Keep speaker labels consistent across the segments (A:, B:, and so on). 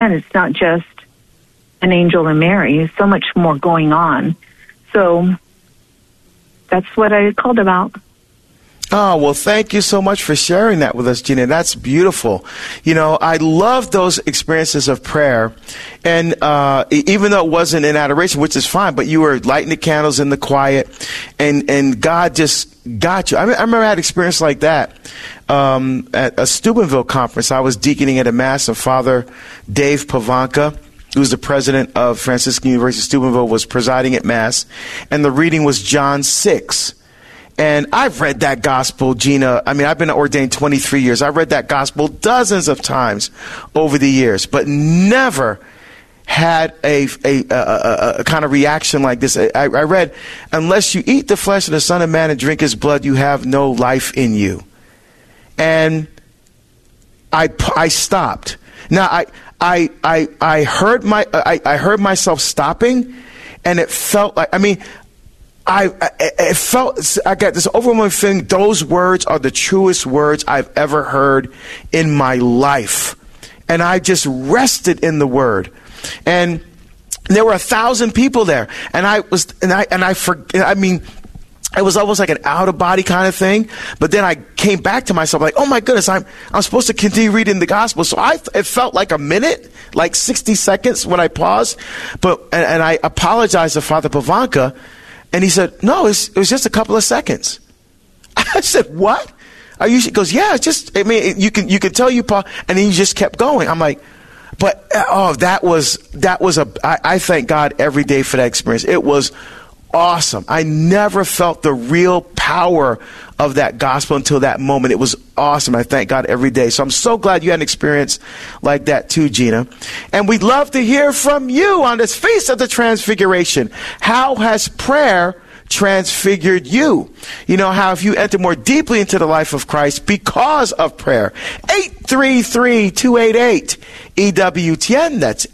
A: said, it's not just an angel and Mary. There's so much more going on. So that's what I called about.
B: Oh, well, thank you so much for sharing that with us, Gina. That's beautiful. You know, I love those experiences of prayer. And even though it wasn't in adoration, which is fine, but you were lighting the candles in the quiet, and God just got you. I remember I had an experience like that at a Steubenville conference. I was deaconing at a mass, and Father Dave Pavanka, who was the president of Franciscan University Steubenville, was presiding at Mass, and the reading was John 6. And I've read that gospel, Gina. I mean, I've been ordained 23 years. I've read that gospel dozens of times over the years, but never had a kind of reaction like this. I read, unless you eat the flesh of the Son of Man and drink his blood, you have no life in you. And I stopped. Now, I heard myself stopping, and it felt like, I mean, I got this overwhelming feeling those words are the truest words I've ever heard in my life. And I just rested in the word. And there were 1,000 people there. And it was almost like an out of body kind of thing. But then I came back to myself like, oh my goodness, I'm supposed to continue reading the gospel. So it felt like a minute, like 60 seconds when I paused. And I apologized to Father Pavanka. And he said, no, it was just a couple of seconds. I said, what? Are you? He goes, yeah, it's just, I mean, you can tell you, Paul. And then he just kept going. I'm like, but, I thank God every day for that experience. It was awesome. I never felt the real power of that gospel until that moment. It was awesome. I thank God every day. So I'm so glad you had an experience like that too, Gina. And we'd love to hear from you on this Feast of the Transfiguration. How has prayer transfigured you? You know, how have you entered more deeply into the life of Christ because of prayer? 833-288-EWTN. That's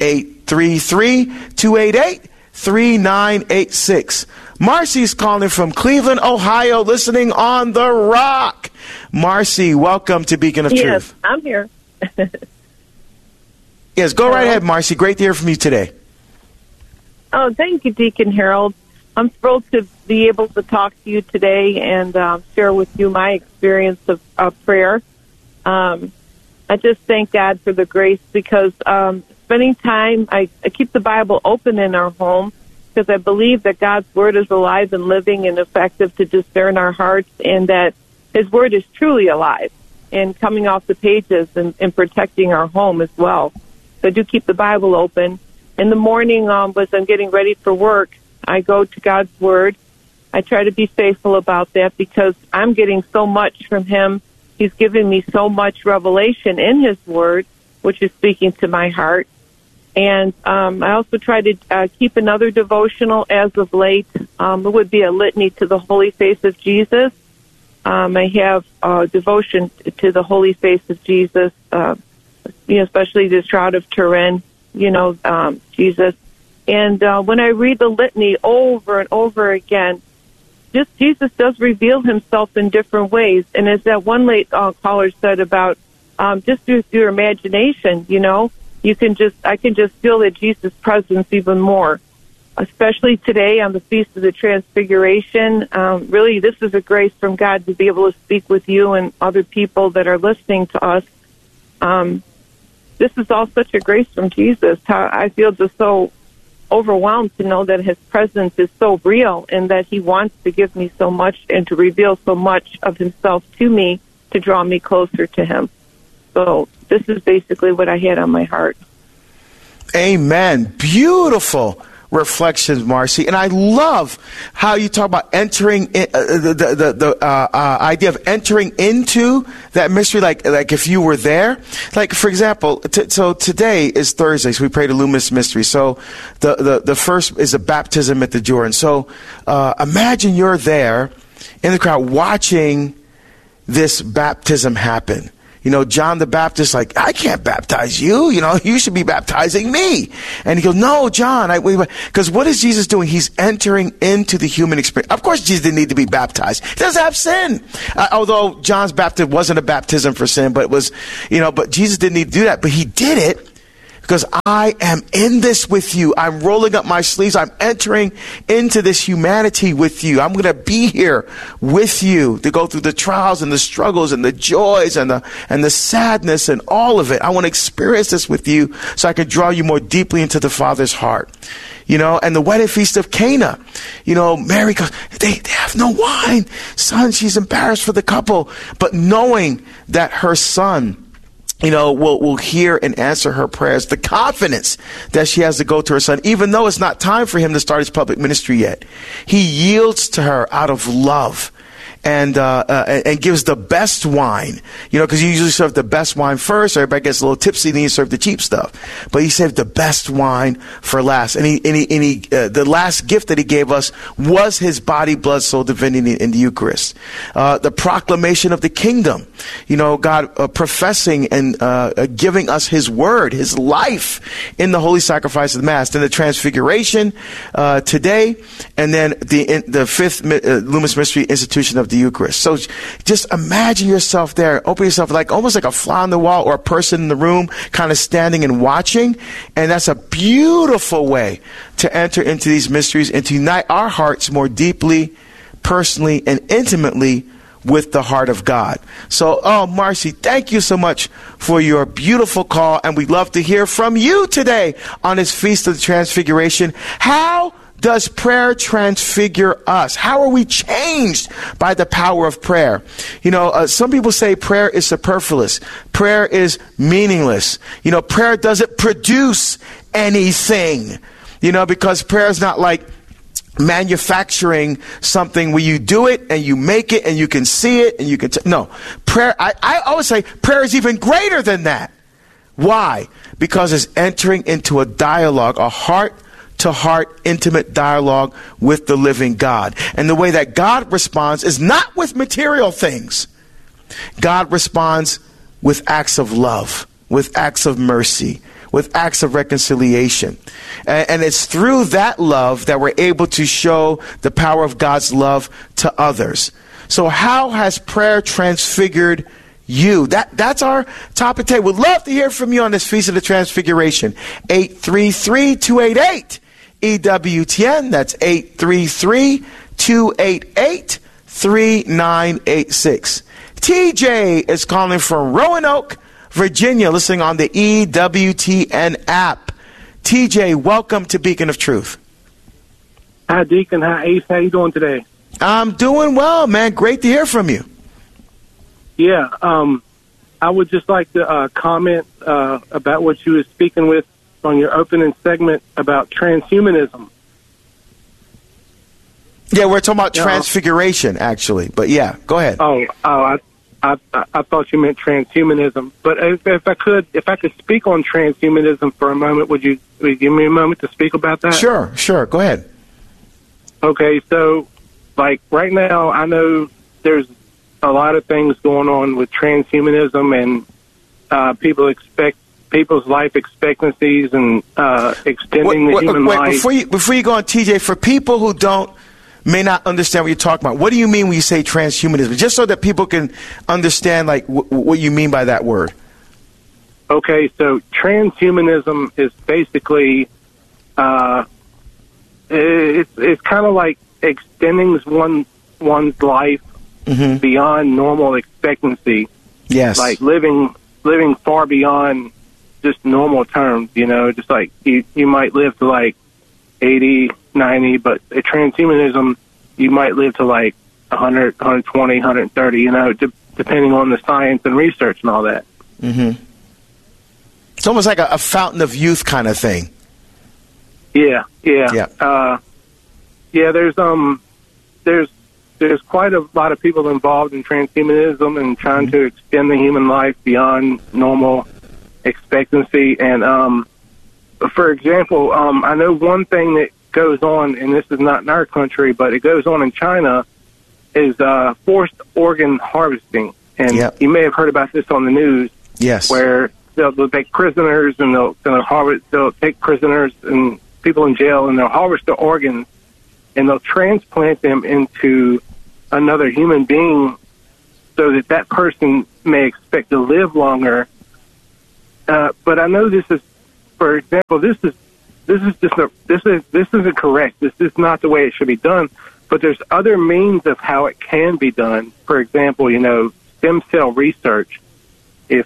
B: 833-288-3986. Marcy's calling from Cleveland, Ohio, listening on The Rock. Marcy, welcome to Beacon of Truth.
C: Yes, I'm here.
B: Yes, go right ahead, Marcy. Great to hear from you today.
C: Oh, thank you, Deacon Harold. I'm thrilled to be able to talk to you today and share with you my experience of prayer. I just thank God for the grace because spending time, I keep the Bible open in our home because I believe that God's Word is alive and living and effective to discern our hearts, and that His Word is truly alive and coming off the pages and protecting our home as well. So I do keep the Bible open. In the morning, as I'm getting ready for work, I go to God's Word. I try to be faithful about that because I'm getting so much from Him. He's given me so much revelation in His Word, which is speaking to my heart. And I also try to keep another devotional as of late. It would be a litany to the Holy Face of Jesus. I have devotion to the Holy Face of Jesus, especially the Shroud of Turin, Jesus. And when I read the litany over and over again, just Jesus does reveal Himself in different ways. And as that one late caller said about just through your imagination, I can just feel that Jesus' presence even more, especially today on the Feast of the Transfiguration. Really, this is a grace from God to be able to speak with you and other people that are listening to us. This is all such a grace from Jesus. I feel just so overwhelmed to know that His presence is so real and that He wants to give me so much and to reveal so much of Himself to me to draw me closer to Him. So this is basically what I had on my heart.
B: Amen. Beautiful reflections, Marcy. And I love how you talk about entering the idea of entering into that mystery, like if you were there. Like, for example, so today is Thursday, so we pray the Luminous Mystery. So the first is a baptism at the Jordan. So imagine you're there in the crowd watching this baptism happen. John the Baptist, like, I can't baptize you. You should be baptizing me. And he goes, no, John. Because what is Jesus doing? He's entering into the human experience. Of course, Jesus didn't need to be baptized. He doesn't have sin. Although John's baptism wasn't a baptism for sin, but it was, but Jesus didn't need to do that. But He did it because I am in this with you. I'm rolling up my sleeves. I'm entering into this humanity with you. I'm going to be here with you to go through the trials and the struggles and the joys and the sadness and all of it. I want to experience this with you so I can draw you more deeply into the Father's heart. And the wedding feast of Cana, Mary goes, they have no wine. Son, she's embarrassed for the couple. But knowing that her son, will hear and answer her prayers, the confidence that she has to go to her son, even though it's not time for him to start his public ministry yet. He yields to her out of love. And gives the best wine, because you usually serve the best wine first. Everybody gets a little tipsy, then you serve the cheap stuff. But he saved the best wine for last. And the last gift that he gave us was his body, blood, soul, divinity in the Eucharist. The proclamation of the kingdom, God professing and giving us his word, his life in the holy sacrifice of the Mass. Then the Transfiguration today, and then the fifth Luminous Mystery institution of the Eucharist. So just imagine yourself there. Open yourself almost like a fly on the wall or a person in the room kind of standing and watching. And that's a beautiful way to enter into these mysteries and to unite our hearts more deeply, personally, and intimately with the heart of God. So, Marcy, thank you so much for your beautiful call. And we'd love to hear from you today on this Feast of the Transfiguration. How does prayer transfigure us? How are we changed by the power of prayer? Some people say prayer is superfluous. Prayer is meaningless. Prayer doesn't produce anything, because prayer is not like manufacturing something where you do it and you make it and you can see it and you can no. Prayer, I always say prayer is even greater than that. Why? Because it's entering into a dialogue, a heart-to-heart, intimate dialogue with the living God. And the way that God responds is not with material things. God responds with acts of love, with acts of mercy, with acts of reconciliation. And it's through that love that we're able to show the power of God's love to others. So how has prayer transfigured you? That's our topic today. We'd love to hear from you on this Feast of the Transfiguration. 833-288 EWTN. That's 833-288-3986. TJ is calling from Roanoke, Virginia, listening on the EWTN app. TJ, welcome to Beacon of Truth.
D: Hi, Deacon. Hi, Ace. How you doing today?
B: I'm doing well, man. Great to hear from you.
D: Yeah, I would just like to comment about what you were speaking with on your opening segment about transhumanism.
B: Yeah, we're talking about transfiguration, actually. But yeah, go ahead.
D: I thought you meant transhumanism. But if I could speak on transhumanism for a moment, would you give me a moment to speak about that?
B: Sure. Go ahead.
D: Okay, so like right now, I know there's a lot of things going on with transhumanism, and people's life expectancies and extending the human life.
B: Before you go on, TJ, for people who may not understand what you're talking about, what do you mean when you say transhumanism? Just so that people can understand what you mean by that word.
D: Okay, so transhumanism is basically it's kind of like extending one's life beyond normal expectancy.
B: Yes,
D: like living far beyond just normal terms. Just like you might live to like 80, 90, but at transhumanism, you might live to like 100, 120, 130, depending on the science and research and all that.
B: Mm-hmm. It's almost like a fountain of youth kind of thing.
D: Yeah. There's quite a lot of people involved in transhumanism and trying to extend the human life beyond normal expectancy. And for example, I know one thing that goes on, and this is not in our country, but it goes on in China, is forced organ harvesting. And you may have heard about this on the news.
B: Yes.
D: Where they'll take prisoners and they'll take prisoners and people in jail, and they'll harvest the organs and they'll transplant them into another human being so that person may expect to live longer. But I know this is for example, this isn't correct. This is not the way it should be done. But there's other means of how it can be done. For example, stem cell research. If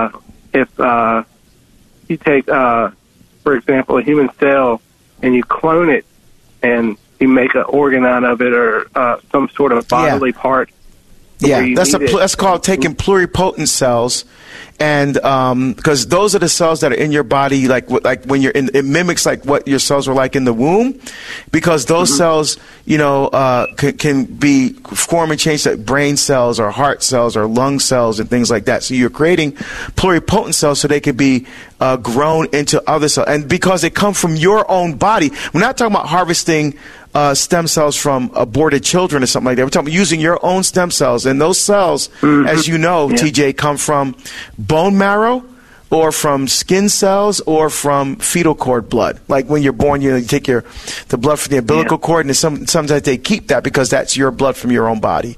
D: you take, for example, a human cell and you clone it and you make an organ out of it or some sort of bodily part.
B: Yeah, that's called taking pluripotent cells, and because those are the cells that are in your body, like when you're in, it mimics like what your cells were like in the womb, because those cells, can be form and change, like brain cells or heart cells or lung cells and things like that. So you're creating pluripotent cells so they could be grown into other cells, and because they come from your own body. We're not talking about harvesting stem cells from aborted children or something like that. We're talking about using your own stem cells. And those cells, as you know, TJ, come from bone marrow or from skin cells or from fetal cord blood. Like when you're born, you take the blood from the umbilical cord, and sometimes they keep that because that's your blood from your own body.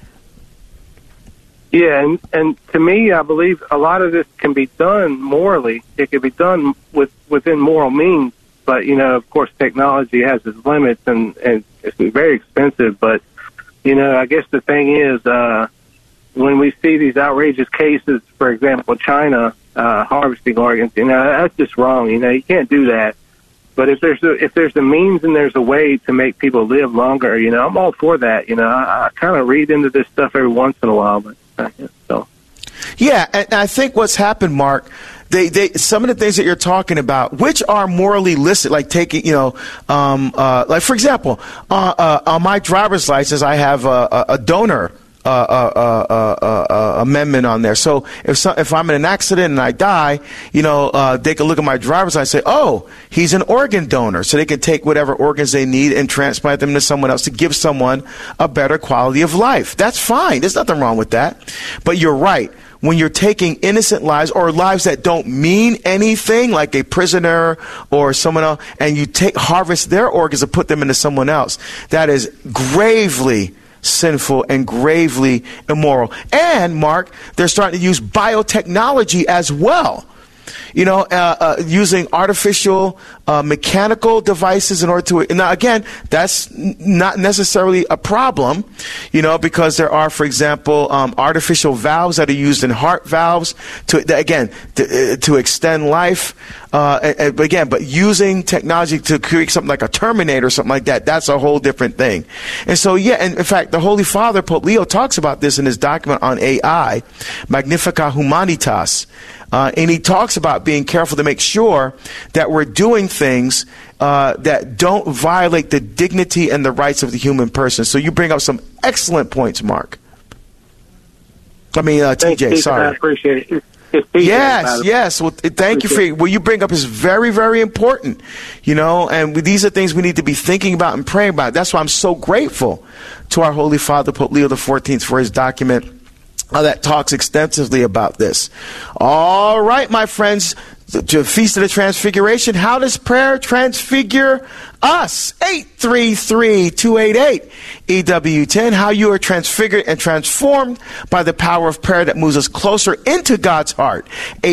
D: Yeah, and to me, I believe a lot of this can be done morally. It can be done within moral means. But, of course, technology has its limits, and it's very expensive. But, I guess the thing is, when we see these outrageous cases, for example, China harvesting organs, that's just wrong. You can't do that. But if there's a means and there's a way to make people live longer, I'm all for that. I kind of read into this stuff every once in a while. But so.
B: Yeah, and I think what's happened, Mark, they some of the things that you're talking about, which are morally licit, like taking, like for example, on my driver's license, I have a donor amendment on there. So if I'm in an accident and I die, they can look at my driver's license and say, oh, he's an organ donor. So they can take whatever organs they need and transplant them to someone else to give someone a better quality of life. That's fine. There's nothing wrong with that. But you're right. When you're taking innocent lives or lives that don't mean anything, like a prisoner or someone else, and you harvest their organs and put them into someone else, that is gravely sinful and gravely immoral. And, Mark, they're starting to use biotechnology as well. Using artificial mechanical devices in order to, now again, that's not necessarily a problem, because there are, for example, artificial valves that are used in heart valves to extend life. But using technology to create something like a Terminator or something like that, that's a whole different thing. And so, and in fact, the Holy Father, Pope Leo, talks about this in his document on AI, Magnificat Humanitas. And he talks about being careful to make sure that we're doing things that don't violate the dignity and the rights of the human person. So you bring up some excellent points, Mark. TJ, sorry.
D: I appreciate it.
B: Yes. Well, thank you what you bring up is very, very important, and these are things we need to be thinking about and praying about. That's why I'm so grateful to our Holy Father, Pope Leo XIV, for his document that talks extensively about this. All right, my friends, to Feast of the Transfiguration, how does prayer transfigure us? 833-288-EW10. How you are transfigured and transformed by the power of prayer that moves us closer into God's heart.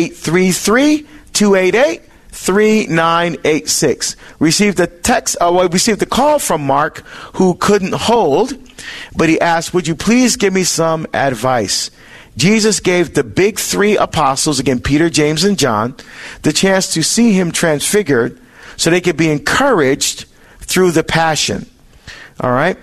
B: 833-288-3986. Received the call from Mark, who couldn't hold, but he asked, would you please give me some advice? Jesus gave the big three apostles, again, Peter, James, and John, the chance to see him transfigured so they could be encouraged through the passion. All right?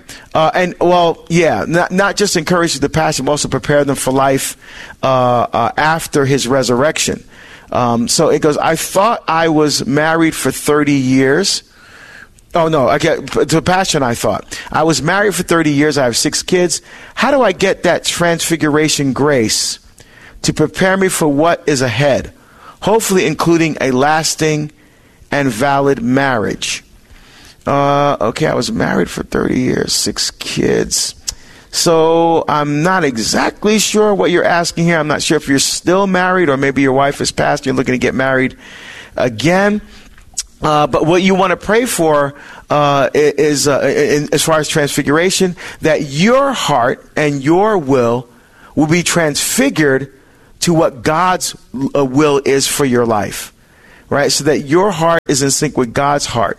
B: Not just encouraged through the passion, but also prepare them for life after his resurrection. So it goes, I thought I was married for 30 years. Oh, no, to passion, I thought. I was married for 30 years. I have 6 kids. How do I get that transfiguration grace to prepare me for what is ahead? Hopefully including a lasting and valid marriage. I was married for 30 years, 6 kids. So I'm not exactly sure what you're asking here. I'm not sure if you're still married or maybe your wife has passed and you're looking to get married again. But what you want to pray for is, as far as transfiguration, that your heart and your will be transfigured to what God's will is for your life. right? So that your heart is in sync with God's heart.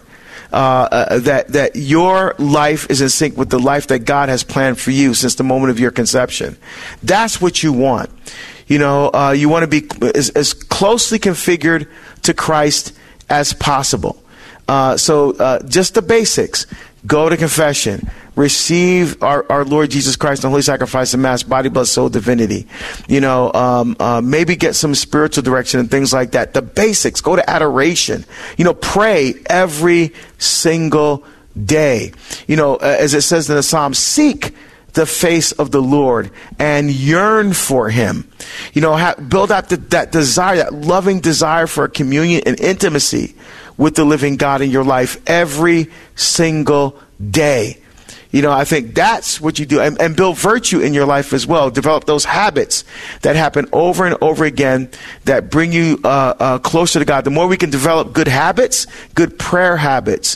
B: That your life is in sync with the life that God has planned for you since the moment of your conception. That's what you want. You know, you want to be as closely configured to Christ as possible. So just the basics. Go to confession. Receive our Lord Jesus Christ, the holy sacrifice and mass, body, blood, soul, divinity. You know, maybe get some spiritual direction and things like that. The basics. Go to adoration. You know, pray every single day. You know, as it says in the Psalm, seek the face of the Lord and yearn for him. You know, build out that desire, that loving desire for communion and intimacy with the living God in your life every single day. You know, I think that's what you do. And build virtue in your life as well. Develop those habits that happen over and over again that bring you closer to God. The more we can develop good habits, good prayer habits,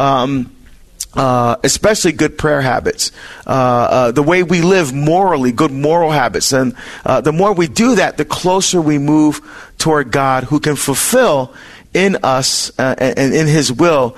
B: especially good prayer habits, the way we live morally, good moral habits. And the more we do that, the closer we move toward God, who can fulfill in us and in his will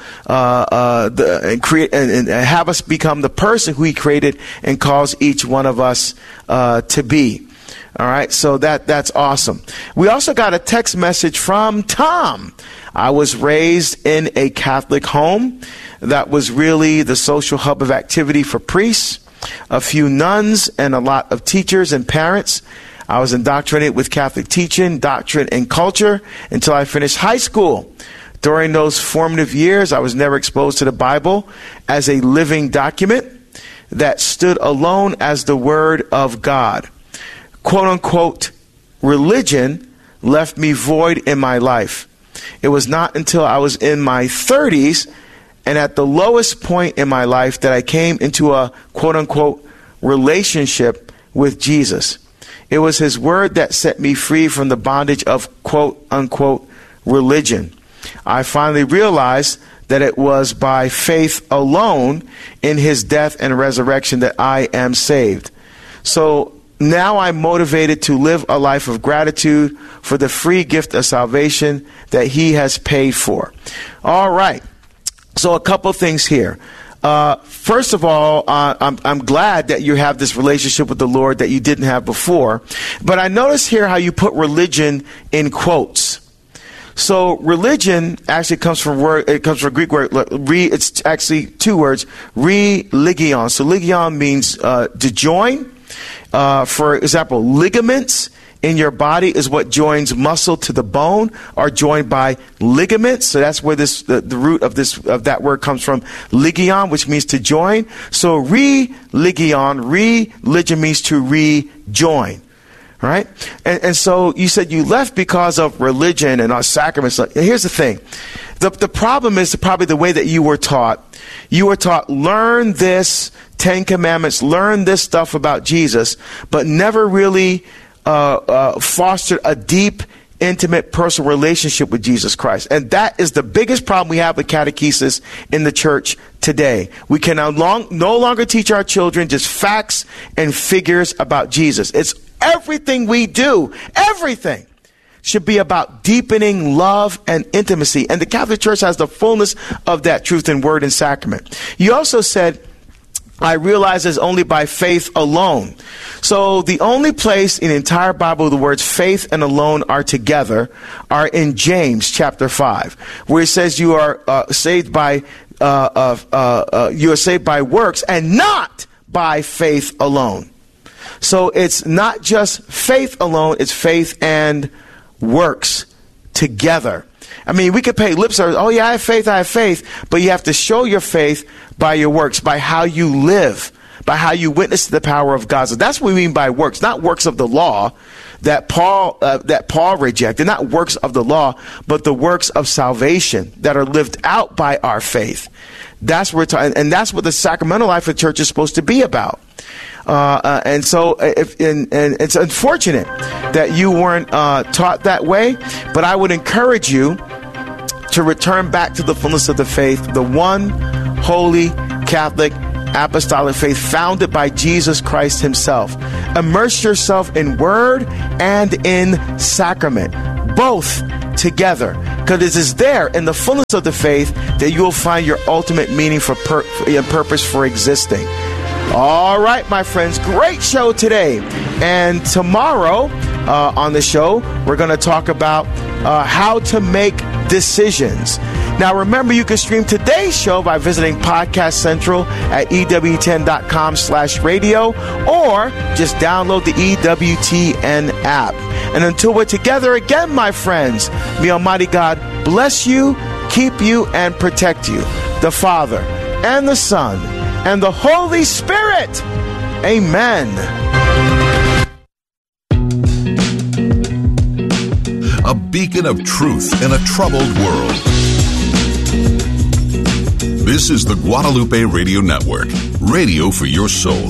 B: and create and have us become the person who he created and calls each one of us to be. All right, so that's awesome. We also got a text message from Tom. I was raised in a Catholic home that was really the social hub of activity for priests, a few nuns, and a lot of teachers and parents. I was indoctrinated with Catholic teaching, doctrine, and culture until I finished high school. During those formative years, I was never exposed to the Bible as a living document that stood alone as the Word of God. Quote unquote, religion left me void in my life. It was not until I was in my 30s and at the lowest point in my life that I came into a quote unquote relationship with Jesus. It was his word that set me free from the bondage of quote unquote religion. I finally realized that it was by faith alone in his death and resurrection that I am saved. So now I'm motivated to live a life of gratitude for the free gift of salvation that he has paid for. All right. So a couple things here. First of all, I'm glad that you have this relationship with the Lord that you didn't have before. But I notice here how you put religion in quotes. So religion actually comes from a Greek word. It's actually two words. Religion. So legion means to join. For example, ligaments in your body is what joins muscle to the bone, are joined by ligaments. So that's where the root of that word comes from, ligion, which means to join. So religion means to rejoin. Right? And so you said you left because of religion and our sacraments. And here's the thing. The problem is probably the way that you were taught. You were taught, learn this 10 commandments, learn this stuff about Jesus, but never really fostered a deep, intimate, personal relationship with Jesus Christ. And that is the biggest problem we have with catechesis in the church today. We can no longer teach our children just facts and figures about Jesus. It's everything we do, everything should be about deepening love and intimacy. And the Catholic Church has the fullness of that truth in word and sacrament. You also said, I realize it's only by faith alone. So the only place in the entire Bible the words faith and alone are together are in James chapter 5, where it says you are saved by works and not by faith alone. So it's not just faith alone, it's faith and works together. I mean, we could pay lip service. Oh, yeah, I have faith. But you have to show your faith by your works, by how you live, by how you witness to the power of God. So that's what we mean by works, not works of the law that Paul rejected, not works of the law, but the works of salvation that are lived out by our faith. That's what we're talking, and that's what the sacramental life of the church is supposed to be about. And so it's unfortunate that you weren't taught that way, but I would encourage you to return back to the fullness of the faith, the one holy Catholic apostolic faith founded by Jesus Christ himself. Immerse yourself in word and in sacrament, both together. because it is there in the fullness of the faith that you will find your ultimate meaning and purpose for existing. All right, my friends, great show today. And tomorrow on the show, we're going to talk about how to make decisions. Now, remember, you can stream today's show by visiting Podcast Central at EWTN.com/radio, or just download the EWTN app. And until we're together again, my friends, may Almighty God bless you, keep you, and protect you. The Father, and the Son, and the Holy Spirit. Amen.
E: A beacon of truth in a troubled world. This is the Guadalupe Radio Network, radio for your soul.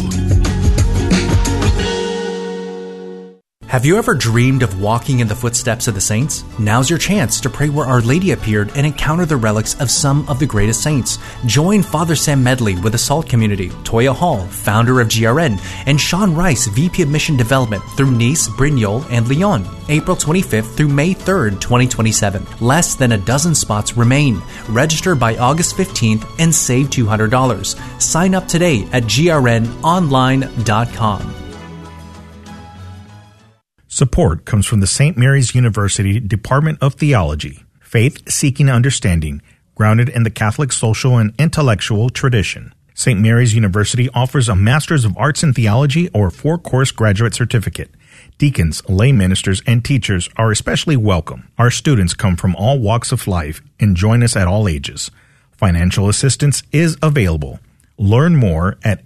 F: Have you ever dreamed of walking in the footsteps of the saints? Now's your chance to pray where Our Lady appeared and encounter the relics of some of the greatest saints. Join Father Sam Medley with the SALT community, Toya Hall, founder of GRN, and Sean Rice, VP of Mission Development, through Nice, Brignoles, and Lyon, April 25th through May 3rd, 2027. Less than a dozen spots remain. Register by August 15th and save $200. Sign up today at grnonline.com.
G: Support comes from the St. Mary's University Department of Theology, faith-seeking understanding, grounded in the Catholic social and intellectual tradition. St. Mary's University offers a Master's of Arts in Theology or 4-course graduate certificate. Deacons, lay ministers, and teachers are especially welcome. Our students come from all walks of life and join us at all ages. Financial assistance is available. Learn more at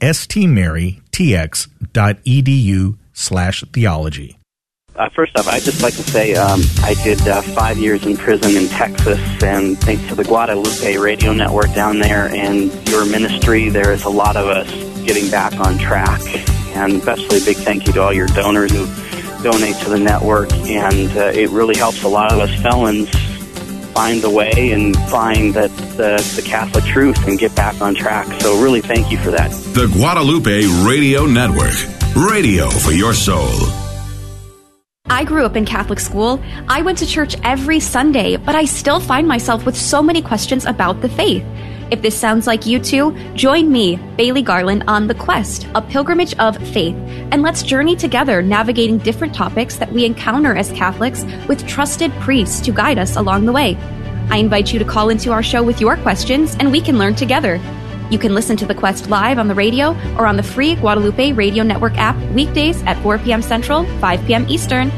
G: stmarytx.edu/theology.
H: First off, I'd just like to say I did 5 years in prison in Texas, and thanks to the Guadalupe Radio Network down there and your ministry, there is a lot of us getting back on track. And especially a big thank you to all your donors who donate to the network. And it really helps a lot of us felons find the way and find that the Catholic truth and get back on track. So really thank you for that.
E: The Guadalupe Radio Network, radio for your soul.
I: I grew up in Catholic school. I went to church every Sunday, but I still find myself with so many questions about the faith. If this sounds like you too, join me, Bailey Garland, on The Quest, a pilgrimage of faith, and let's journey together navigating different topics that we encounter as Catholics with trusted priests to guide us along the way. I invite you to call into our show with your questions, and we can learn together. You can listen to The Quest live on the radio or on the free Guadalupe Radio Network app weekdays at 4 p.m. Central, 5 p.m. Eastern.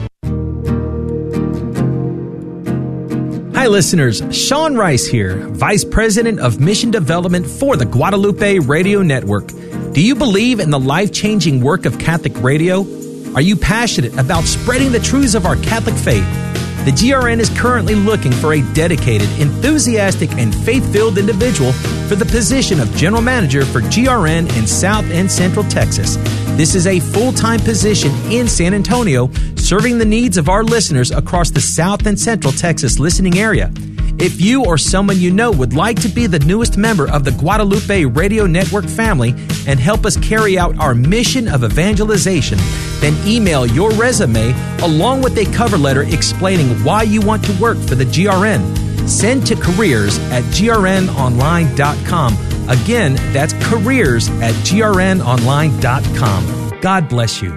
J: Hi, listeners. Sean Rice here, Vice President of Mission Development for the Guadalupe Radio Network. Do you believe in the life-changing work of Catholic radio? Are you passionate about spreading the truths of our Catholic faith? The GRN is currently looking for a dedicated, enthusiastic, and faith-filled individual for the position of General Manager for GRN in South and Central Texas. This is a full-time position in San Antonio, serving the needs of our listeners across the South and Central Texas listening area. If you or someone you know would like to be the newest member of the Guadalupe Radio Network family and help us carry out our mission of evangelization, then email your resume along with a cover letter explaining why you want to work for the GRN. Send to careers@grnonline.com. Again, that's careers@grnonline.com. God bless you.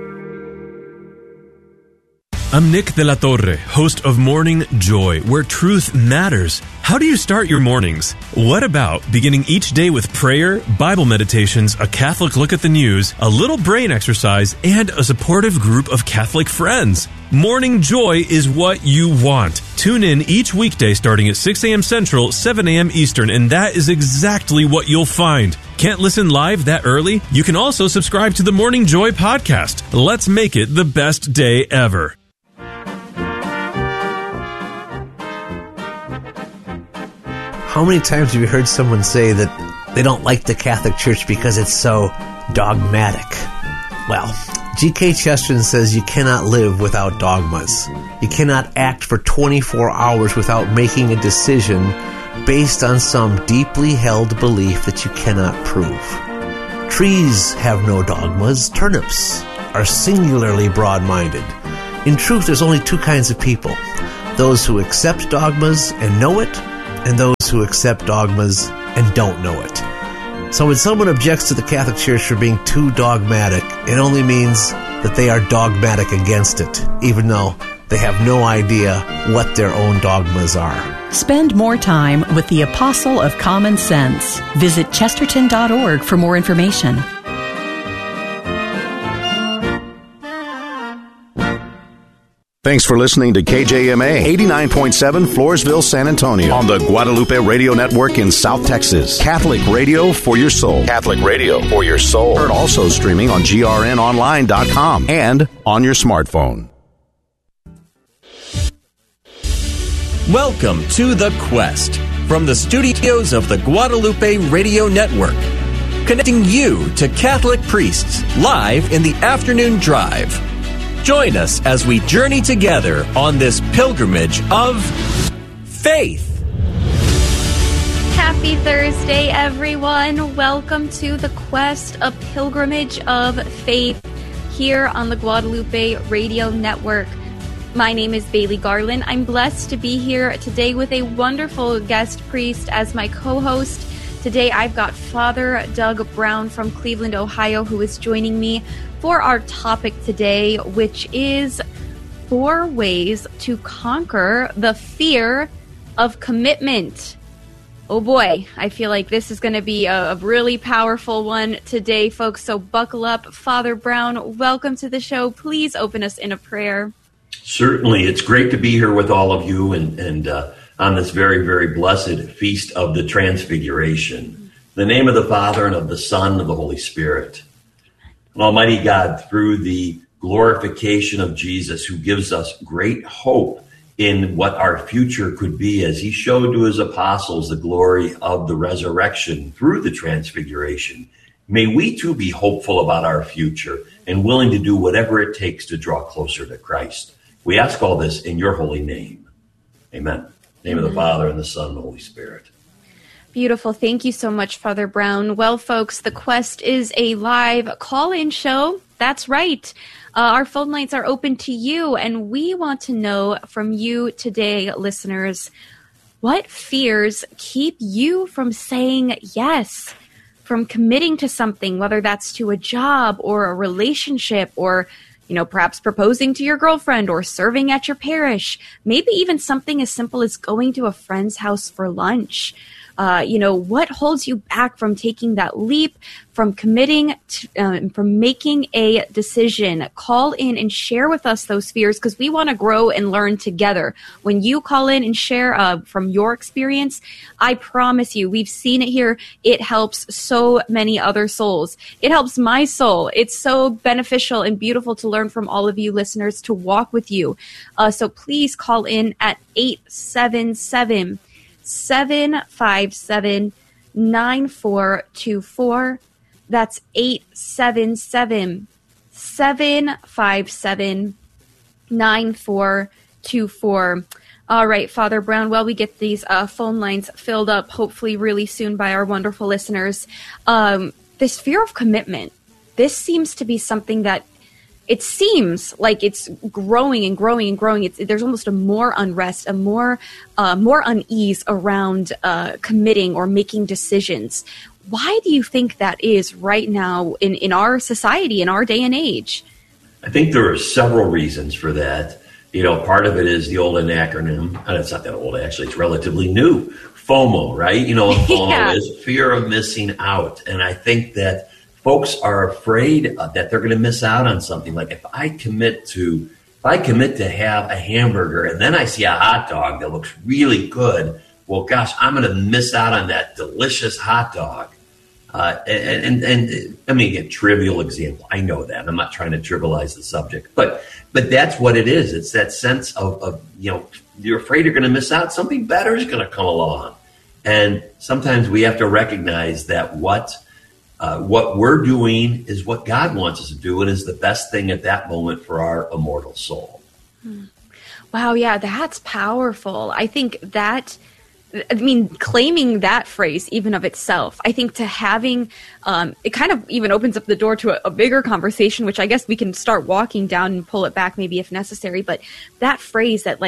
K: I'm Nick De La Torre, host of Morning Joy, where truth matters. How do you start your mornings? What about beginning each day with prayer, Bible meditations, a Catholic look at the news, a little brain exercise, and a supportive group of Catholic friends? Morning Joy is what you want. Tune in each weekday starting at 6 a.m. Central, 7 a.m. Eastern, and that is exactly what you'll find. Can't listen live that early? You can also subscribe to the Morning Joy podcast. Let's make it the best day ever.
L: How many times have you heard someone say that they don't like the Catholic Church because it's so dogmatic? Well, G.K. Chesterton says you cannot live without dogmas. You cannot act for 24 hours without making a decision based on some deeply held belief that you cannot prove. Trees have no dogmas. Turnips are singularly broad-minded. In truth, there's only two kinds of people. those who accept dogmas and know it, and those who accept dogmas and don't know it. So when someone objects to the Catholic Church for being too dogmatic, it only means that they are dogmatic against it, even though they have no idea what their own dogmas are.
M: Spend more time with the Apostle of Common Sense. Visit Chesterton.org for more information.
N: Thanks for listening to KJMA 89.7 Floresville, San Antonio on the Guadalupe Radio Network in South Texas. Catholic radio for your soul. Catholic radio for your soul. Heard also streaming on grnonline.com and on your smartphone.
O: Welcome to The Quest from the studios of the Guadalupe Radio Network, connecting you to Catholic priests live in the afternoon drive. Join us as we journey together on this pilgrimage of faith.
I: Happy Thursday, everyone. Welcome to The Quest, a pilgrimage of faith here on the Guadalupe Radio Network. My name is Bailey Garland. I'm blessed to be here today with a wonderful guest priest as my co-host. Today I've got Father Doug Brown from Cleveland, Ohio, who is joining me for our topic today, which is 4 ways to conquer the fear of commitment. Oh boy, I feel like this is going to be a really powerful one today, folks, so buckle up. Father Brown, welcome to the show. Please open us in a prayer.
P: Certainly. It's great to be here with all of you and on this very, very blessed feast of the Transfiguration. In the name of the Father, and of the Son, and of the Holy Spirit. And Almighty God, through the glorification of Jesus, who gives us great hope in what our future could be, as he showed to his apostles the glory of the resurrection through the Transfiguration, may we too be hopeful about our future and willing to do whatever it takes to draw closer to Christ. We ask all this in your holy name. Amen. In the name of the Father, and the Son, and the Holy Spirit.
I: Beautiful. Thank you so much, Father Brown. Well, folks, The Quest is a live call-in show. That's right. Our phone lines are open to you, and we want to know from you today, listeners, what fears keep you from saying yes, from committing to something, whether that's to a job or a relationship or perhaps proposing to your girlfriend or serving at your parish, maybe even something as simple as going to a friend's house for lunch. What holds you back from taking that leap, from committing, from making a decision? Call in and share with us those fears, because we want to grow and learn together. When you call in and share from your experience, I promise you, we've seen it here. It helps so many other souls. It helps my soul. It's so beneficial and beautiful to learn from all of you listeners, to walk with you. So please call in at 877-757-9424. That's 877-757-9424. All right, Father Brown, we get these phone lines filled up, hopefully really soon, by our wonderful listeners. This fear of commitment, this seems to be something that it seems like it's growing and growing and growing. There's almost a more unrest, a more unease around committing or making decisions. Why do you think that is right now in our society, in our day and age?
P: I think there are several reasons for that. Part of it is the old acronym, and it's not that old, actually. It's relatively new. FOMO, right? FOMO is fear of missing out. And I think that folks are afraid that they're going to miss out on something. Like if I commit to have a hamburger and then I see a hot dog that looks really good, well, gosh, I'm going to miss out on that delicious hot dog. And let me get a trivial example. I know that. I'm not trying to trivialize the subject, but that's what it is. It's that sense of you're afraid you're going to miss out. Something better is going to come along. And sometimes we have to recognize that what we're doing is what God wants us to do, and is the best thing at that moment for our immortal soul.
I: Wow, yeah, that's powerful. I think that, claiming that phrase even of itself, I think to having, it kind of even opens up the door to a bigger conversation, which I guess we can start walking down and pull it back maybe if necessary. But that phrase that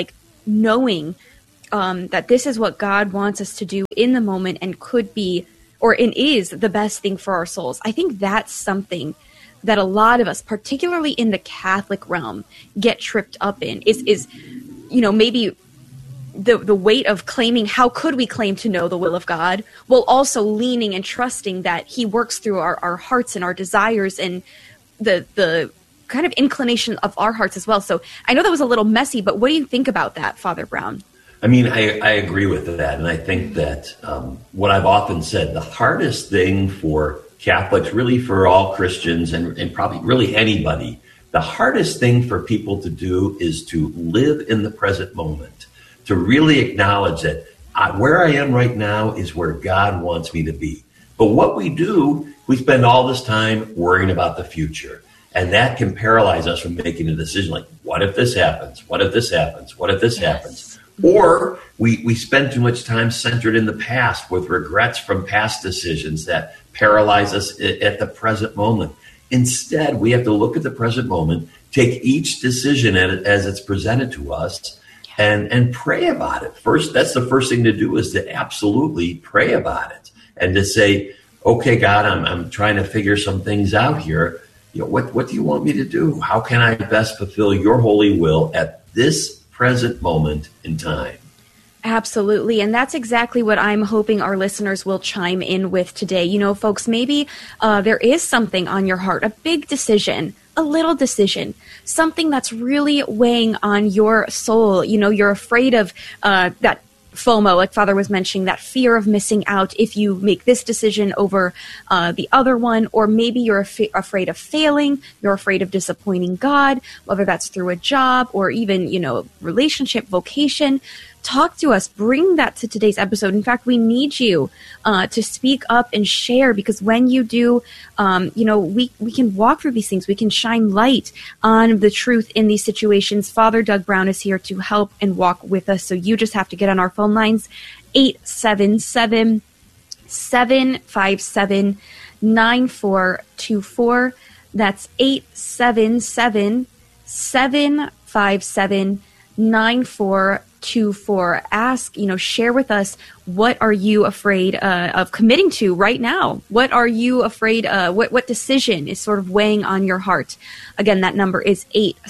I: knowing that this is what God wants us to do in the moment and could be, or is the best thing for our souls. I think that's something that a lot of us, particularly in the Catholic realm, get tripped up in is maybe the weight of claiming, how could we claim to know the will of God, while also leaning and trusting that he works through our hearts and our desires and the kind of inclination of our hearts as well. So I know that was a little messy, but what do you think about that, Father Brown?
P: I mean, I agree with that. And I think that what I've often said, the hardest thing for Catholics, really for all Christians and probably really anybody, the hardest thing for people to do is to live in the present moment, to really acknowledge that where I am right now is where God wants me to be. But what we do, we spend all this time worrying about the future. And that can paralyze us from making a decision like, what if this happens? What if this happens? What if this happens? Or we spend too much time centered in the past with regrets from past decisions that paralyze us at the present moment. Instead, we have to look at the present moment, take each decision as it's presented to us, and pray about it. First, that's the first thing to do, is to absolutely pray about it and to say, okay, God, I'm trying to figure some things out here. What do you want me to do? How can I best fulfill your holy will at this present moment in time?
I: Absolutely. And that's exactly what I'm hoping our listeners will chime in with today. Folks, maybe there is something on your heart, a big decision, a little decision, something that's really weighing on your soul. You're afraid of that FOMO, like Father was mentioning, that fear of missing out if you make this decision over the other one, or maybe you're afraid of failing, you're afraid of disappointing God, whether that's through a job or even, relationship, vocation. Talk to us. Bring that to today's episode. In fact, we need you to speak up and share, because when you do, we can walk through these things. We can shine light on the truth in these situations. Father Doug Brown is here to help and walk with us. So you just have to get on our phone lines, 877-757-9424. That's 877-757-9424. Ask, share with us, what are you afraid of committing to right now? What are you afraid what decision is sort of weighing on your heart? Again, that number is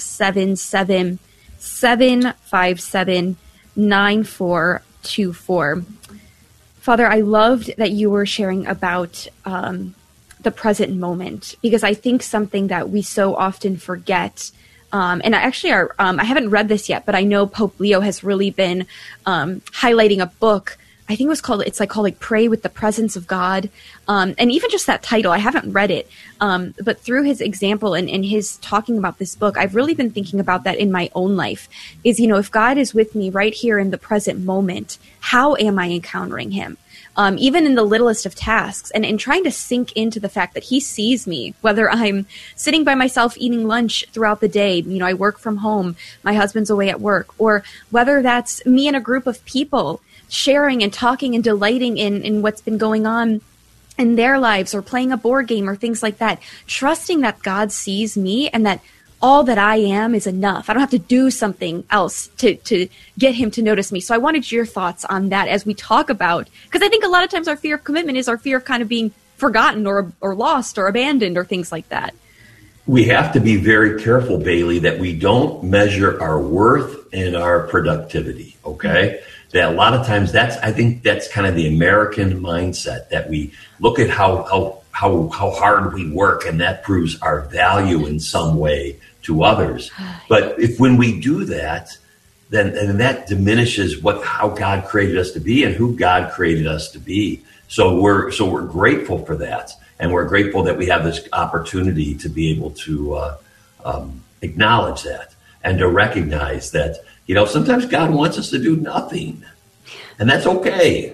I: 877-757-9424. Father, I loved that you were sharing about the present moment, because I think something that we so often forget. And I haven't read this yet, but I know Pope Leo has really been highlighting a book. I think it's called Pray with the Presence of God. And even just that title, I haven't read it. But through his example and his talking about this book, I've really been thinking about that in my own life. Is, if God is with me right here in the present moment, how am I encountering him? Even in the littlest of tasks, and trying to sink into the fact that he sees me, whether I'm sitting by myself eating lunch throughout the day, I work from home, my husband's away at work, or whether that's me and a group of people sharing and talking and delighting in what's been going on in their lives, or playing a board game or things like that, trusting that God sees me and that all that I am is enough. I don't have to do something else to get him to notice me. So I wanted your thoughts on that as we talk about, because I think a lot of times our fear of commitment is our fear of kind of being forgotten or lost or abandoned or things like that.
P: We have to be very careful, Bailey, that we don't measure our worth and our productivity, okay? That a lot of times I think that's kind of the American mindset, that we look at how hard we work, and that proves our value in some way to others. But when we do that, then that diminishes how God created us to be and who God created us to be. So we're grateful for that, and we're grateful that we have this opportunity to be able to acknowledge that and to recognize that sometimes God wants us to do nothing, and that's okay.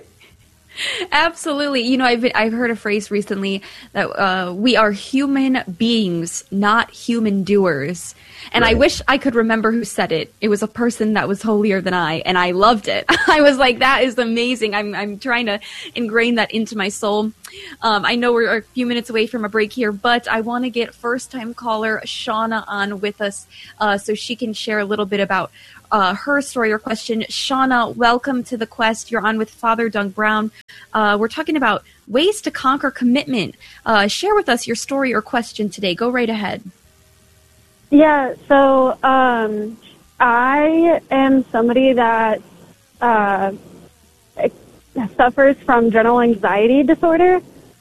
I: Absolutely. I've heard a phrase recently that we are human beings, not human doers. And right. I wish I could remember who said it. It was a person that was holier than I, and I loved it. I was like, that is amazing. I'm trying to ingrain that into my soul. I know we're a few minutes away from a break here, but I want to get first-time caller Shauna on with us so she can share a little bit about her story or question. Shauna, welcome to the Quest. You're on with Father Doug Brown. We're talking about ways to conquer commitment. Share with us your story or question today. Go right ahead.
Q: Yeah, so I am somebody that suffers from general anxiety disorder.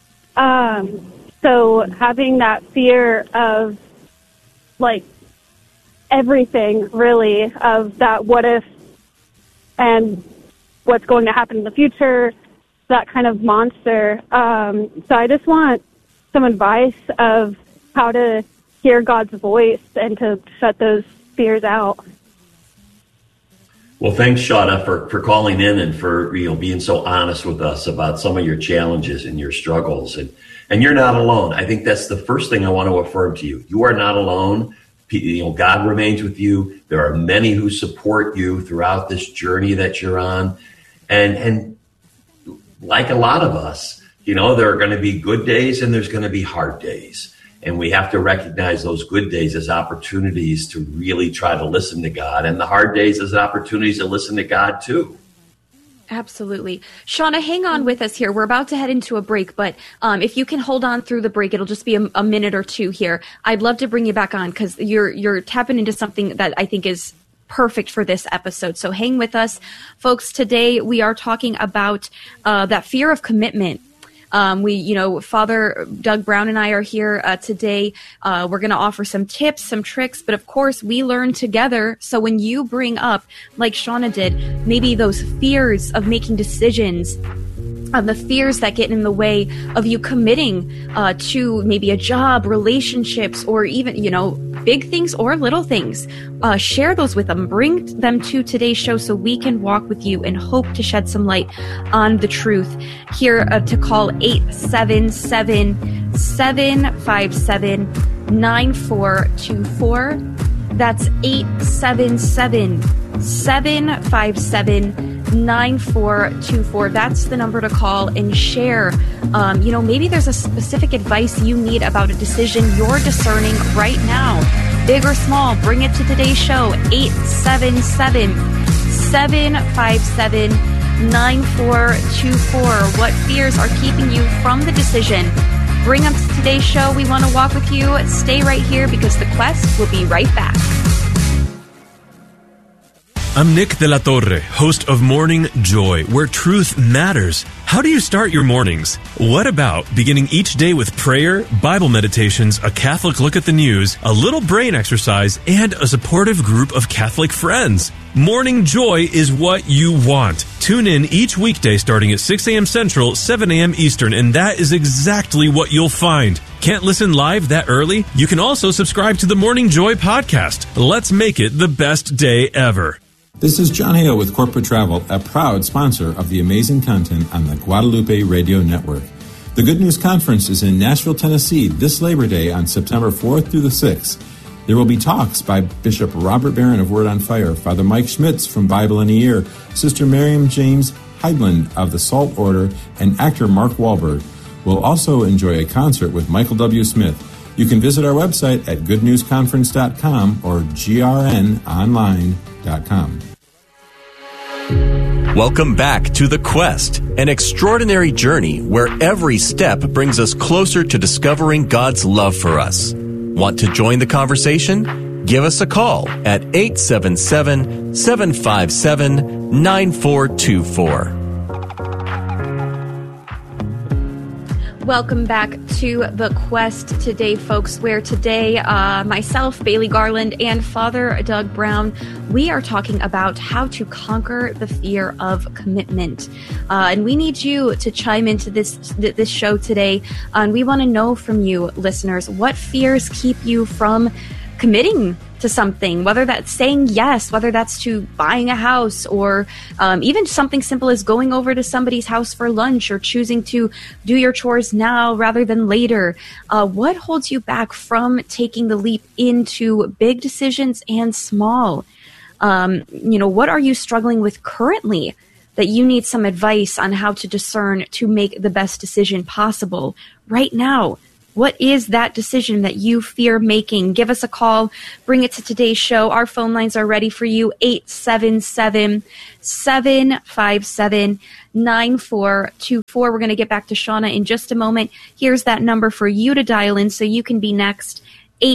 Q: So having that fear of, like, everything, really, of that what if and what's going to happen in the future, that kind of monster. So I just want some advice of how to hear God's voice and to shut those fears out.
P: Well, thanks, Shauna, for calling in and for being so honest with us about some of your challenges and your struggles. And you're not alone. I think that's the first thing I want to affirm to you. You are not alone. God remains with you. There are many who support you throughout this journey that you're on. And like a lot of us, there are going to be good days and there's going to be hard days. And we have to recognize those good days as opportunities to really try to listen to God, and the hard days as opportunities to listen to God too.
I: Absolutely. Shauna, hang on with us here. We're about to head into a break, but if you can hold on through the break, it'll just be a minute or two here. I'd love to bring you back on because you're tapping into something that I think is perfect for this episode. So hang with us. Folks, today we are talking about that fear of commitment. Father Doug Brown and I are here today. We're going to offer some tips, some tricks, but of course we learn together. So when you bring up, like Shauna did, maybe those fears of making decisions, the fears that get in the way of you committing to maybe a job, relationships, or even, big things or little things. Share those with them. Bring them to today's show so we can walk with you and hope to shed some light on the truth. Here to call 877-757-9424. That's 877-757-9424. That's the number to call and share. Maybe there's a specific advice you need about a decision you're discerning right now. Big or small, bring it to today's show. 877-757-9424. What fears are keeping you from the decision? Bring them to today's show. We want to walk with you. Stay right here because The Quest will be right back.
K: I'm Nick De La Torre, host of Morning Joy, where truth matters. How do you start your mornings? What about beginning each day with prayer, Bible meditations, a Catholic look at the news, a little brain exercise, and a supportive group of Catholic friends? Morning Joy is what you want. Tune in each weekday starting at 6 a.m. Central, 7 a.m. Eastern, and that is exactly what you'll find. Can't listen live that early? You can also subscribe to the Morning Joy podcast. Let's make it the best day ever.
R: This is John Hale with Corporate Travel, a proud sponsor of the amazing content on the Guadalupe Radio Network. The Good News Conference is in Nashville, Tennessee this Labor Day on September 4th through the 6th. There will be talks by Bishop Robert Barron of Word on Fire, Father Mike Schmitz from Bible in a Year, Sister Miriam James Heidland of the Salt Order, and actor Mark Wahlberg. We'll also enjoy a concert with Michael W. Smith. You can visit our website at goodnewsconference.com or grnonline.com.
O: Welcome back to The Quest, an extraordinary journey where every step brings us closer to discovering God's love for us. Want to join the conversation? Give us a call at 877-757-9424.
I: Welcome back to The Quest today, folks, where today myself, Bailey Garland, and Father Doug Brown, we are talking about how to conquer the fear of commitment. And we need you to chime into this show today. And we want to know from you, listeners, what fears keep you from committing to something, whether that's saying yes, whether that's to buying a house, or even something simple as going over to somebody's house for lunch, or choosing to do your chores now rather than later. What holds you back from taking the leap into big decisions and small? What are you struggling with currently that you need some advice on how to discern to make the best decision possible right now? What is that decision that you fear making? Give us a call. Bring it to today's show. Our phone lines are ready for you. 877-757-9424. We're going to get back to Shauna in just a moment. Here's that number for you to dial in so you can be next.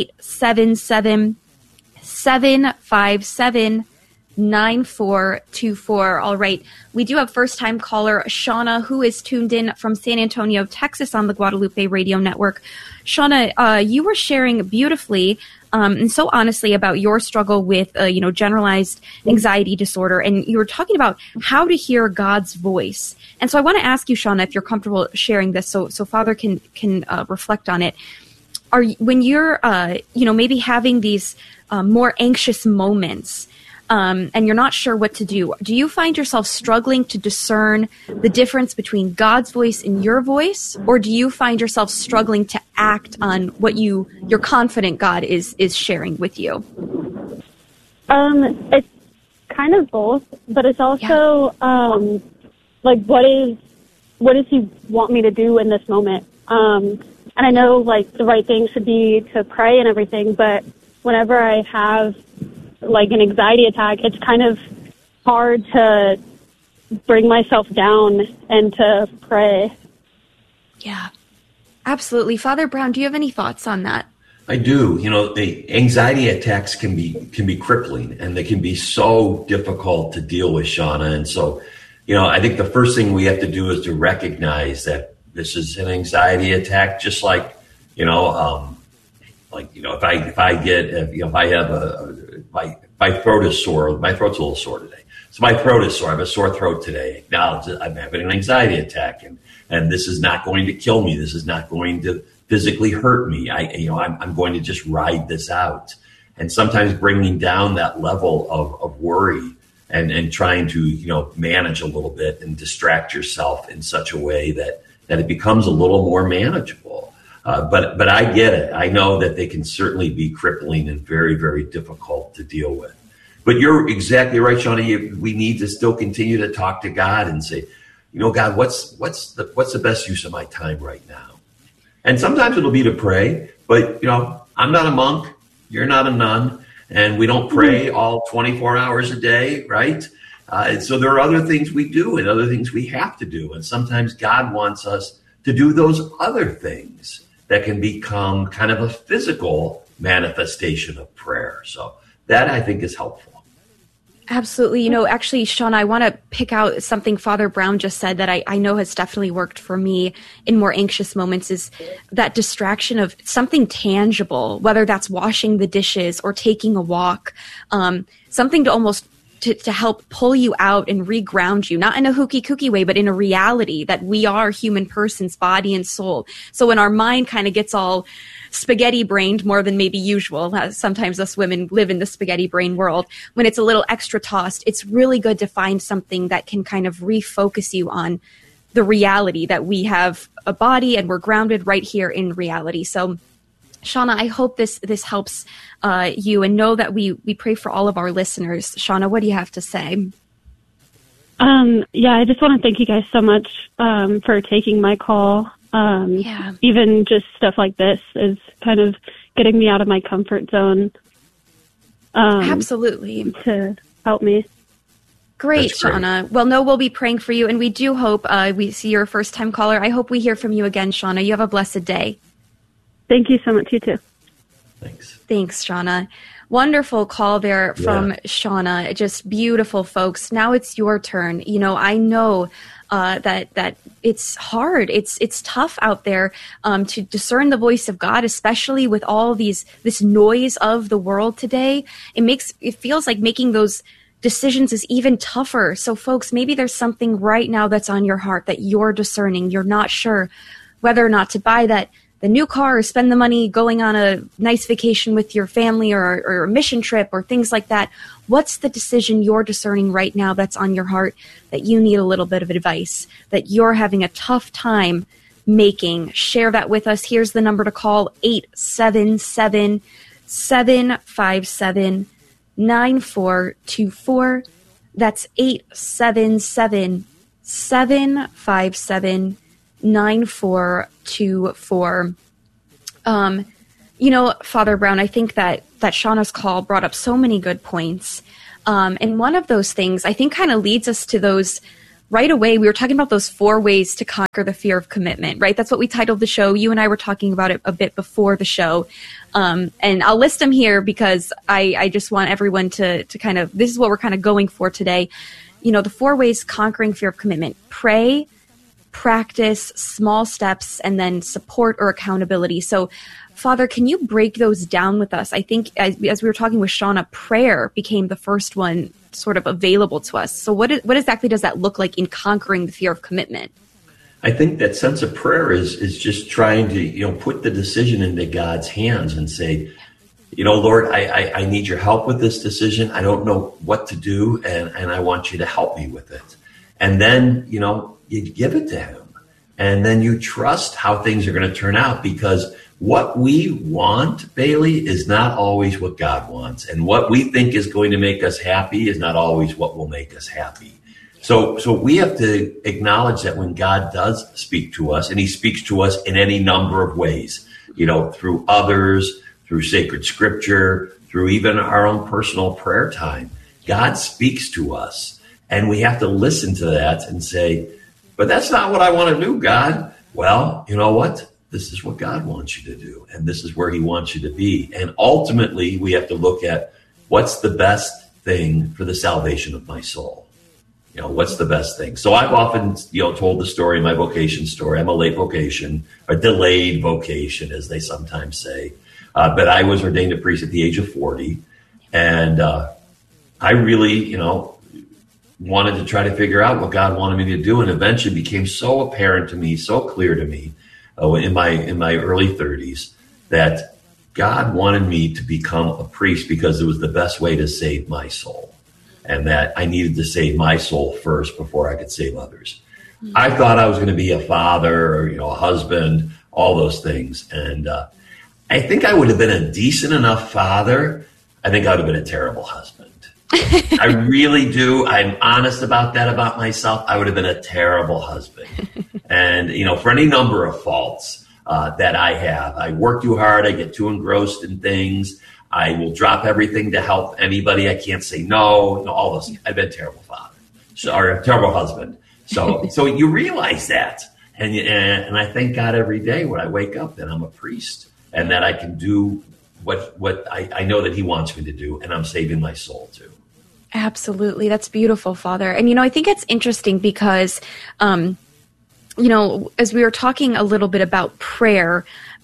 I: 877-757-9424. All right. We do have first-time caller Shauna, who is tuned in from San Antonio, Texas on the Guadalupe Radio Network. Shauna, you were sharing beautifully and so honestly about your struggle with, generalized anxiety disorder. And you were talking about how to hear God's voice. And so I want to ask you, Shauna, if you're comfortable sharing this so Father can reflect on it. When you're, maybe having these more anxious moments, and you're not sure what to do you find yourself struggling to discern the difference between God's voice and your voice, or do you find yourself struggling to act on what you're confident God is sharing with you?
Q: It's kind of both, but it's also what does He want me to do in this moment? And I know the right thing should be to pray and everything, but whenever I have an anxiety attack, it's kind of hard to bring myself down and to pray.
I: Yeah, absolutely. Father Brown, do you have any thoughts on that?
P: I do. The anxiety attacks can be crippling, and they can be so difficult to deal with, Shauna. And so, I think the first thing we have to do is to recognize that this is an anxiety attack, just like, if my throat is sore, my throat's a little sore today. So my throat is sore. I have a sore throat today. Acknowledge that I'm having an anxiety attack, and this is not going to kill me. This is not going to physically hurt me. I'm going to just ride this out. And sometimes bringing down that level of worry and trying to, manage a little bit and distract yourself in such a way that it becomes a little more manageable. But I get it. I know that they can certainly be crippling and very, very difficult to deal with. But you're exactly right, Shauna. We need to still continue to talk to God and say, God, what's the best use of my time right now? And sometimes it'll be to pray, but I'm not a monk. You're not a nun, and we don't pray all 24 hours a day, right? So there are other things we do and other things we have to do, and sometimes God wants us to do those other things that can become kind of a physical manifestation of prayer. So that, I think, is helpful.
I: Absolutely. Actually, Shauna, I want to pick out something Father Brown just said that I know has definitely worked for me in more anxious moments, is that distraction of something tangible, whether that's washing the dishes or taking a walk, something to almost to help pull you out and reground you, not in a hooky cookie way, but in a reality that we are human persons, body and soul. So when our mind kind of gets all spaghetti brained more than maybe usual, sometimes us women live in the spaghetti brain world, when it's a little extra tossed, it's really good to find something that can kind of refocus you on the reality that we have a body and we're grounded right here in reality. So Shauna, I hope this helps you, and know that we pray for all of our listeners. Shauna, what do you have to say?
Q: I just want to thank you guys so much for taking my call. Even just stuff like this is kind of getting me out of my comfort zone.
I: Absolutely.
Q: To help me.
I: Great, Shauna. Well, no, we'll be praying for you, and we do hope we see you're a first-time caller. I hope we hear from you again, Shauna. You have a blessed day.
Q: Thank you so much. You too.
I: Thanks, Shauna. Wonderful call there from Shauna. Just beautiful, folks. Now it's your turn. I know that it's hard. It's tough out there to discern the voice of God, especially with all this noise of the world today. It feels like making those decisions is even tougher. So, folks, maybe there's something right now that's on your heart that you're discerning. You're not sure whether or not to buy the new car or spend the money going on a nice vacation with your family or a mission trip or things like that. What's the decision you're discerning right now that's on your heart that you need a little bit of advice, that you're having a tough time making? Share that with us. Here's the number to call, 877-757-9424. That's 877-757-9424. Father Brown, I think that Shauna's call brought up so many good points. And one of those things I think kind of leads us to those right away. We were talking about those 4 ways to conquer the fear of commitment, right? That's what we titled the show. You and I were talking about it a bit before the show. And I'll list them here because I just want everyone to kind of, this is what we're kind of going for today. The 4 ways conquering fear of commitment: pray, practice, small steps, and then support or accountability. So, Father, can you break those down with us? I think as we were talking with Shauna, prayer became the first one sort of available to us. So what exactly does that look like in conquering the fear of commitment?
P: I think that sense of prayer is just trying to, put the decision into God's hands and say, Lord, I need your help with this decision. I don't know what to do, and I want you to help me with it. And then, you give it to him. And then you trust how things are going to turn out, because what we want, Bailey, is not always what God wants. And what we think is going to make us happy is not always what will make us happy. So we have to acknowledge that when God does speak to us, and he speaks to us in any number of ways, through others, through sacred scripture, through even our own personal prayer time, God speaks to us. And we have to listen to that and say, but that's not what I want to do, God. Well, you know what? This is what God wants you to do, and this is where he wants you to be. And ultimately, we have to look at what's the best thing for the salvation of my soul. What's the best thing? So I've often, told the story, my vocation story. I'm a late vocation, a delayed vocation, as they sometimes say. But I was ordained a priest at the age of 40. And I really, wanted to try to figure out what God wanted me to do. And eventually became so apparent to me, so clear to me, in my early 30s, that God wanted me to become a priest because it was the best way to save my soul, and that I needed to save my soul first before I could save others. Mm-hmm. I thought I was going to be a father or a husband, all those things, and I think I would have been a decent enough father. I think I would have been a terrible husband. I really do. I'm honest about that about myself. I would have been a terrible husband. And, for any number of faults that I have, I work too hard. I get too engrossed in things. I will drop everything to help anybody. I can't say no. All those things. I've been a terrible father, or a terrible husband. So you realize that. And I thank God every day when I wake up that I'm a priest and that I can do what I know that he wants me to do, and I'm saving my soul too.
I: Absolutely. That's beautiful, Father. And, I think it's interesting because, as we were talking a little bit about prayer,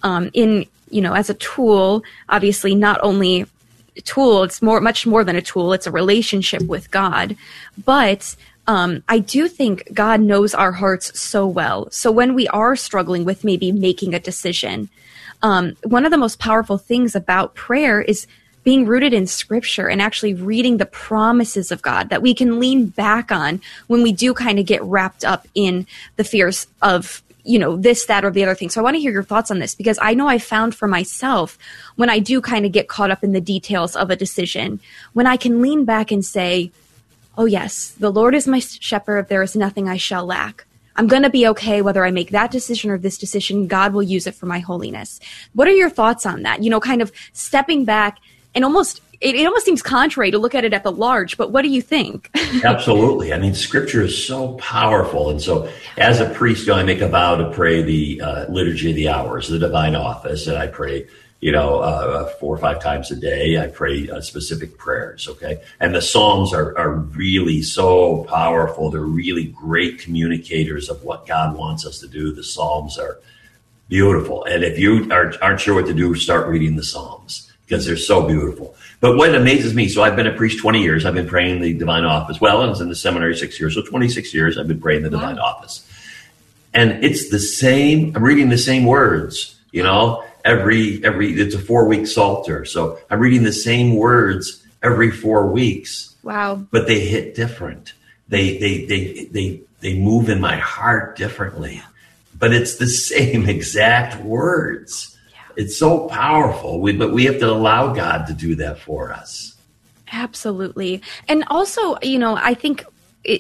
I: as a tool, obviously not only a tool, it's much more than a tool. It's a relationship with God. But I do think God knows our hearts so well. So when we are struggling with maybe making a decision, one of the most powerful things about prayer is being rooted in scripture and actually reading the promises of God that we can lean back on when we do kind of get wrapped up in the fears of, this, that, or the other thing. So I want to hear your thoughts on this, because I know I found for myself when I do kind of get caught up in the details of a decision, when I can lean back and say, oh yes, the Lord is my shepherd. There is nothing I shall lack. I'm going to be okay whether I make that decision or this decision. God will use it for my holiness. What are your thoughts on that? Kind of stepping back. And it almost seems contrary to look at it at the large, but what do you think?
P: Absolutely. I mean, scripture is so powerful. And so as a priest, I make a vow to pray the Liturgy of the Hours, the Divine Office, and I pray, 4 or 5 times a day. I pray specific prayers, okay? And the Psalms are really so powerful. They're really great communicators of what God wants us to do. The Psalms are beautiful. And if you aren't sure what to do, start reading the Psalms, because they're so beautiful. But what amazes me, so I've been a priest 20 years. I've been praying the Divine Office. Well, I was in the seminary 6 years, so 26 years I've been praying the Divine Office. And it's the same, I'm reading the same words, every it's a 4-week Psalter. So I'm reading the same words every 4 weeks.
I: Wow.
P: But they hit different. They move in my heart differently. But it's the same exact words. It's so powerful, but we have to allow God to do that for us.
I: Absolutely. And also, I think it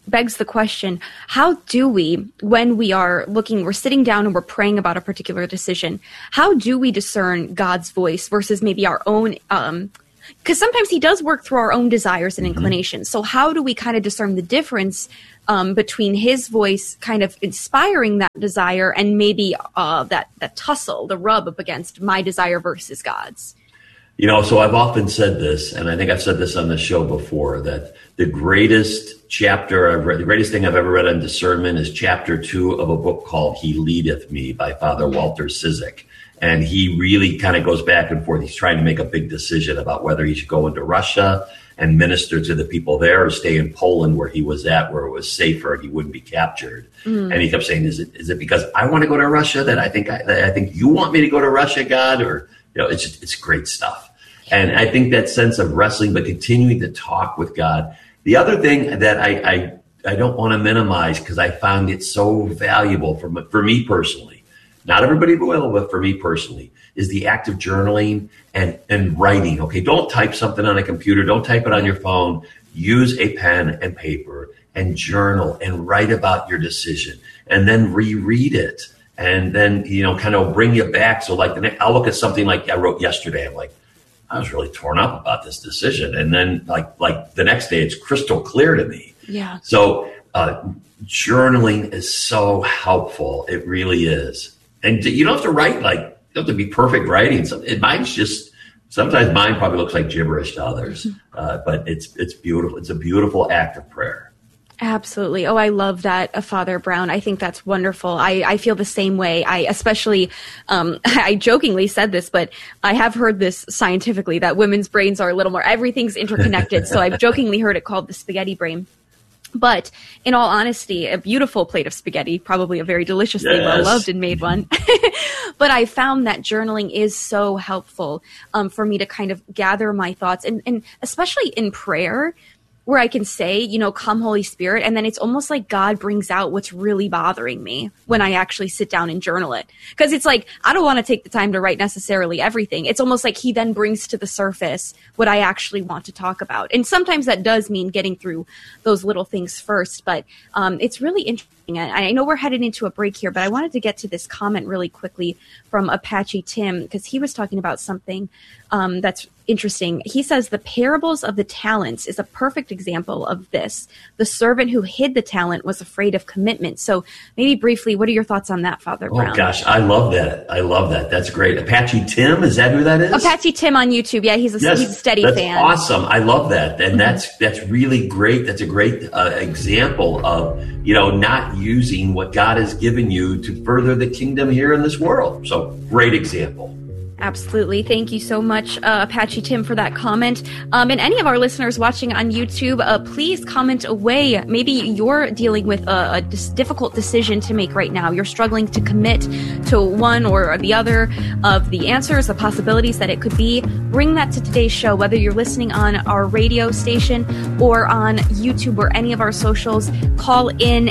I: begs the question, how do we, when we're sitting down and we're praying about a particular decision, how do we discern God's voice versus maybe our own, because sometimes he does work through our own desires and inclinations. So how do we kind of discern the difference between his voice kind of inspiring that desire and maybe that tussle, the rub up against my desire versus God's?
P: So I've often said this, and I think I've said this on the show before, that the greatest chapter I've read, the greatest thing I've ever read on discernment is chapter 2 of a book called He Leadeth Me by Father Walter Ciszek. And he really kind of goes back and forth. He's trying to make a big decision about whether he should go into Russia and minister to the people there or stay in Poland where he was at, where it was safer and he wouldn't be captured. And he kept saying, is it because I want to go to Russia that I think you want me to go to Russia, God? Or, it's great stuff. And I think that sense of wrestling, but continuing to talk with God. The other thing that I don't want to minimize, because I found it so valuable for me personally, not everybody will, but for me personally, is the act of journaling and writing. Okay, don't type something on a computer. Don't type it on your phone. Use a pen and paper and journal and write about your decision and then reread it. And then, kind of bring you back. So like I'll look at something like I wrote yesterday. I'm like, I was really torn up about this decision. And then like the next day, it's crystal clear to me. Yeah. So journaling is so helpful. It really is. And you don't have to write you don't have to be perfect writing. Sometimes mine probably looks like gibberish to others, but it's beautiful. It's a beautiful act of prayer.
I: Absolutely. Oh, I love that, Father Brown. I think that's wonderful. I feel the same way. I especially, I jokingly said this, but I have heard this scientifically that women's brains are a little more, everything's interconnected. So I've jokingly heard it called the spaghetti brain. But in all honesty, a beautiful plate of spaghetti, probably a very deliciously well-loved and made one. But I found that journaling is so helpful for me to kind of gather my thoughts, and especially in prayer, where I can say, come Holy Spirit, and then it's almost like God brings out what's really bothering me when I actually sit down and journal it. Because it's like, I don't want to take the time to write necessarily everything. It's almost like he then brings to the surface what I actually want to talk about. And sometimes that does mean getting through those little things first, but it's really interesting. I know we're headed into a break here, but I wanted to get to this comment really quickly from Apache Tim, because he was talking about something that's interesting. He says the parables of the talents is a perfect example of this. The servant who hid the talent was afraid of commitment. So maybe briefly, what are your thoughts on that, Father Brown?
P: Oh, gosh, I love that. That's great. Apache Tim, is that who that is?
I: Apache Tim on YouTube. Yeah, he's a steady fan.
P: That's awesome. I love that. And that's really great. That's a great example of, not using what God has given you to further the kingdom here in this world. So great example.
I: Absolutely. Thank you so much, Apache Tim, for that comment. And any of our listeners watching on YouTube, please comment away. Maybe you're dealing with a difficult decision to make right now. You're struggling to commit to one or the other of the answers, the possibilities that it could be. Bring that to today's show, whether you're listening on our radio station or on YouTube or any of our socials. Call in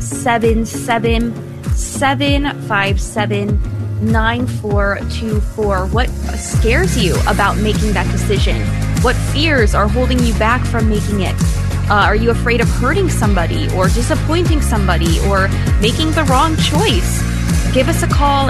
I: 877-757-9424. What scares you about making that decision? What fears are holding you back from making it? Are you afraid of hurting somebody or disappointing somebody or making the wrong choice? Give us a call,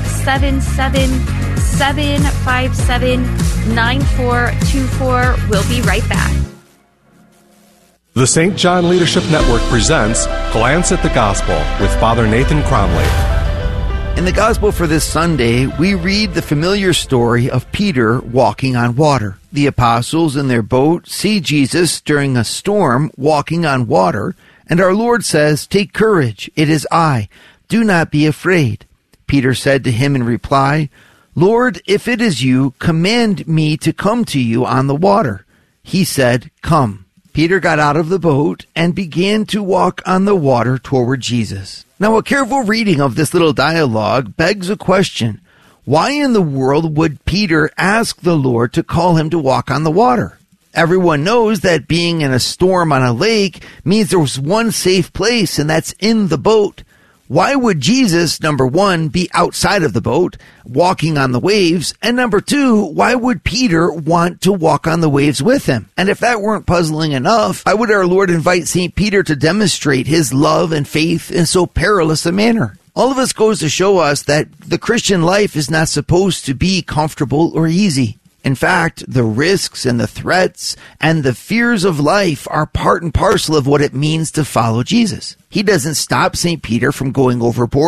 I: 877-757-9424. We'll be right back.
S: The St. John Leadership Network presents Glance at the Gospel with Father Nathan Cromley.
T: In the Gospel for this Sunday, we read the familiar story of Peter walking on water. The apostles in their boat see Jesus during a storm walking on water, and our Lord says, "Take courage, it is I. Do not be afraid." Peter said to him in reply, "Lord, if it is you, command me to come to you on the water." He said, "Come." Peter got out of the boat and began to walk on the water toward Jesus. Now, a careful reading of this little dialogue begs a question. Why in the world would Peter ask the Lord to call him to walk on the water? Everyone knows that being in a storm on a lake means there's one safe place, and that's in the boat. Why would Jesus, number one, be outside of the boat, walking on the waves? And number two, why would Peter want to walk on the waves with him? And if that weren't puzzling enough, why would our Lord invite St. Peter to demonstrate his love and faith in so perilous a manner? All of this goes to show us that the Christian life is not supposed to be comfortable or easy. In fact, the risks and the threats and the fears of life are part and parcel of what it means to follow Jesus. He doesn't stop St. Peter from going overboard